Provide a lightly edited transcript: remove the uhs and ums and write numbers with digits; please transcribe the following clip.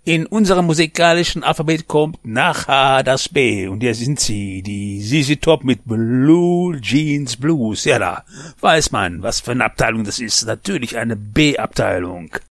In unserem musikalischen Alphabet kommt nach H das B. Und hier sind sie, die ZZ Top mit Blue Jeans Blues. Ja, da weiß man, was für eine Abteilung das ist. Natürlich eine B-Abteilung.